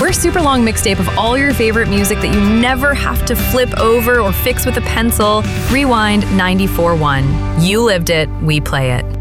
Your super long mixtape of all your favorite music that you never have to flip over or fix with a pencil. Rewind 94.1. You lived it, we play it.